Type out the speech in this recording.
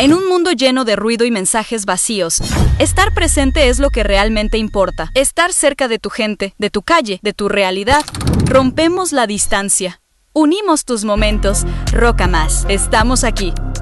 En un mundo lleno de ruido y mensajes vacíos, estar presente es lo que realmente importa. Estar cerca de tu gente, de tu calle, de tu realidad. Rompemos la distancia. Unimos tus momentos. Roca Más. Estamos aquí.